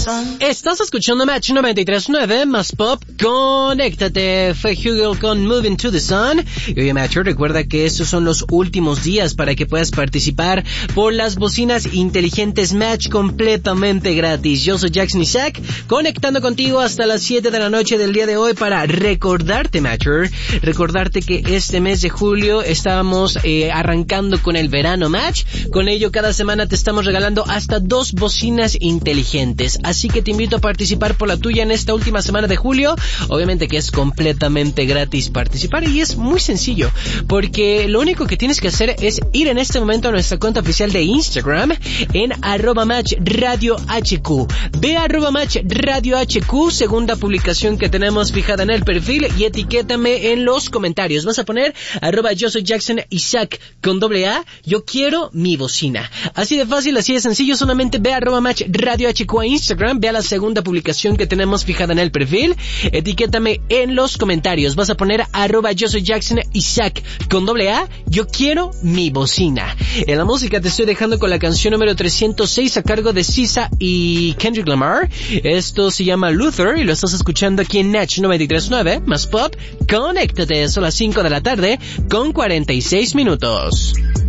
Estás escuchando Match 93.9 más pop. Conéctate. Fue Hugo con Moving to the Sun. Y oye, Match, recuerda que estos son los últimos días para que puedas participar por las bocinas inteligentes Match completamente gratis. Yo soy Jackson Isaac, conectando contigo hasta las 7 de la noche del día de hoy para recordarte, Matcher, recordarte que este mes de julio estábamos arrancando con el verano Match. Con ello, cada semana te estamos regalando hasta 2 bocinas inteligentes. Así que te invito a participar por la tuya en esta última semana de julio. Obviamente que es completamente gratis participar y es muy sencillo, porque lo único que tienes que hacer es ir en este momento a nuestra cuenta oficial de Instagram en @matchradiohq. Ve a @matchradiohq, segunda publicación que tenemos fijada en el perfil, y etiquétame en los comentarios. Vas a poner @yo soy Jackson Isaac con AA, yo quiero mi bocina. Así de fácil, así de sencillo. Solamente ve a @matchradiohq a Instagram, ve a la segunda publicación que tenemos fijada en el perfil, etiquétame en los comentarios. Vas a poner @yo soy Jackson Isaac con AA, yo quiero mi bocina. En la música te estoy dejando con la canción número 306 a cargo de SZA y Kendrick Lamar. Esto se llama Luther y lo estás escuchando aquí en Natch 93.9 más pop. Conéctate, son las 5 de la tarde con 46 minutos.